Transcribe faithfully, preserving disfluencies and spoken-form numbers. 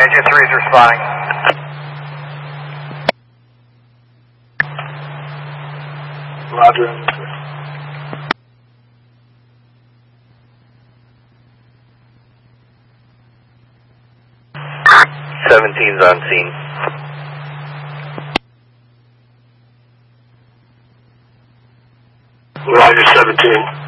Engine three is responding. Roger, engine three. seventeen's on scene. Roger, seventeen.